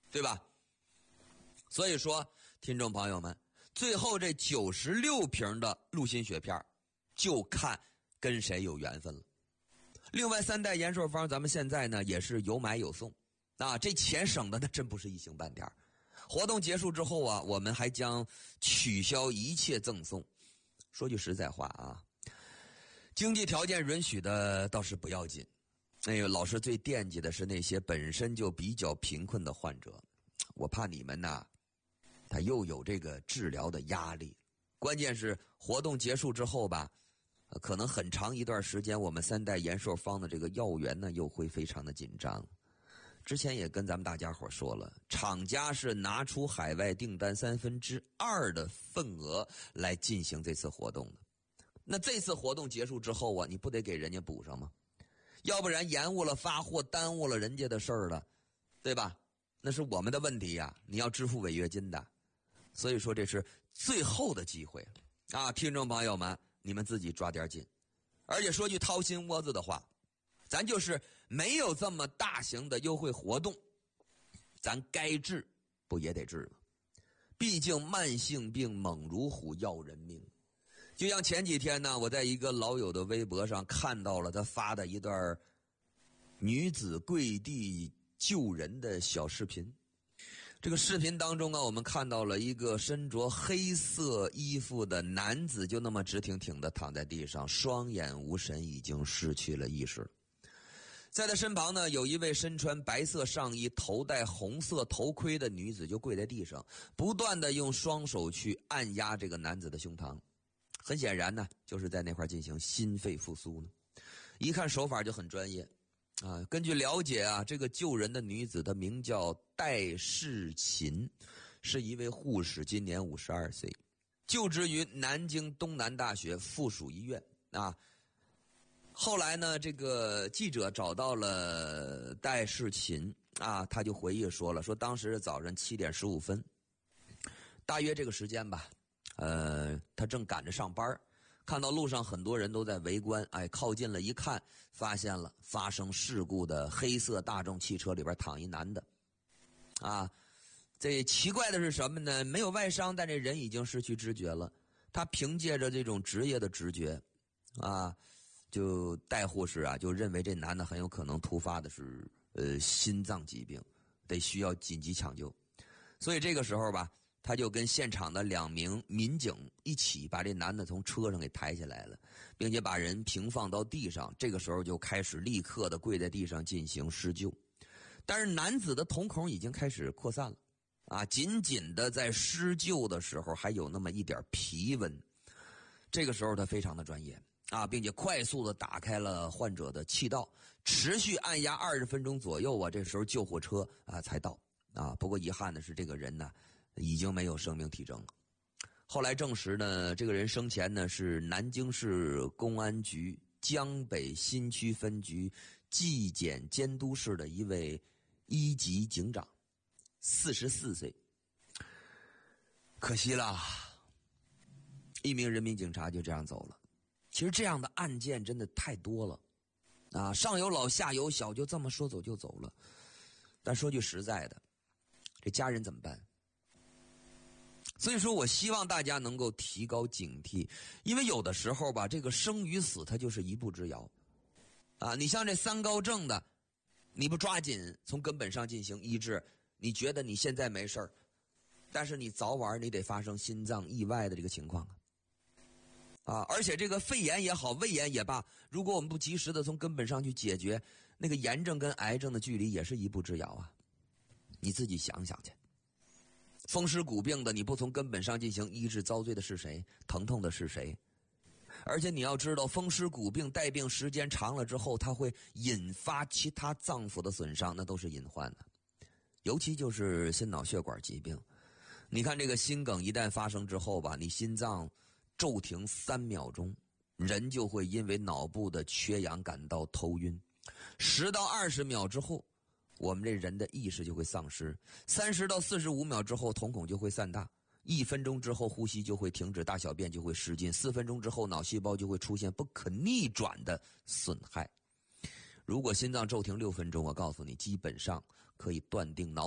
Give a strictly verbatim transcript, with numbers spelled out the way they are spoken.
对吧？所以说，听众朋友们，最后这九十六瓶的鹿心血片就看跟谁有缘分了。另外三代延寿方咱们现在呢也是有买有送啊，这钱省的那真不是一星半点。活动结束之后啊，我们还将取消一切赠送。说句实在话啊，经济条件允许的倒是不要紧。哎呦，老师最惦记的是那些本身就比较贫困的患者，我怕你们呐，他又有这个治疗的压力。关键是活动结束之后吧，可能很长一段时间，我们三代延寿方的这个药源呢又会非常的紧张。之前也跟咱们大家伙说了，厂家是拿出海外订单三分之二的份额来进行这次活动的。那这次活动结束之后啊，你不得给人家补上吗？要不然延误了发货，耽误了人家的事儿了，对吧？那是我们的问题呀，你要支付违约金的。所以说这是最后的机会啊，听众朋友们，你们自己抓点紧。而且说句掏心窝子的话，咱就是没有这么大型的优惠活动，咱该治不也得治吗？毕竟慢性病猛如虎，要人命。就像前几天呢，我在一个老友的微博上看到了他发的一段女子跪地救人的小视频。这个视频当中啊，我们看到了一个身着黑色衣服的男子，就那么直挺挺的躺在地上，双眼无神，已经失去了意识。在他身旁呢，有一位身穿白色上衣、头戴红色头盔的女子，就跪在地上，不断的用双手去按压这个男子的胸膛。很显然呢，就是在那块进行心肺复苏呢。一看手法就很专业啊。根据了解啊，这个救人的女子的名叫戴世琴，是一位护士，今年五十二岁，就职于南京东南大学附属医院啊。后来呢，这个记者找到了戴世琴啊，他就回忆说了，说当时是早上七点十五分，大约这个时间吧。呃，他正赶着上班，看到路上很多人都在围观，哎，靠近了一看，发现了发生事故的黑色大众汽车里边躺一男的，啊，这奇怪的是什么呢？没有外伤，但这人已经失去知觉了。他凭借着这种职业的直觉，啊，就戴护士啊，就认为这男的很有可能突发的是呃心脏疾病，得需要紧急抢救，所以这个时候吧。他就跟现场的两名民警一起把这男的从车上给抬起来了，并且把人平放到地上。这个时候就开始立刻的跪在地上进行施救，但是男子的瞳孔已经开始扩散了，啊，紧紧的在施救的时候还有那么一点皮纹。这个时候他非常的专业啊，并且快速的打开了患者的气道，持续按压二十分钟左右啊，这时候救护车啊才到啊。不过遗憾的是，这个人呢。已经没有生命体征了。后来证实呢，这个人生前呢是南京市公安局江北新区分局纪检监督室的一位一级警长，四十四岁。可惜了，一名人民警察就这样走了。其实这样的案件真的太多了啊，上有老下有小，就这么说走就走了。但说句实在的，这家人怎么办？所以说我希望大家能够提高警惕，因为有的时候吧，这个生与死它就是一步之遥啊。你像这三高症的，你不抓紧从根本上进行医治，你觉得你现在没事儿，但是你早晚你得发生心脏意外的这个情况啊。啊，而且这个肺炎也好，胃炎也罢，如果我们不及时的从根本上去解决，那个炎症跟癌症的距离也是一步之遥啊。你自己想想去。风湿骨病的，你不从根本上进行医治，遭罪的是谁？疼痛的是谁？而且你要知道，风湿骨病带病时间长了之后，它会引发其他脏腑的损伤，那都是隐患的。尤其就是心脑血管疾病，你看这个心梗一旦发生之后吧，你心脏骤停三秒钟，人就会因为脑部的缺氧感到头晕，十到二十秒之后。我们这人的意识就会丧失，三十到四十五秒之后瞳孔就会散大，一分钟之后呼吸就会停止，大小便就会失禁，四分钟之后脑细胞就会出现不可逆转的损害。如果心脏骤停六分钟，我告诉你，基本上可以断定脑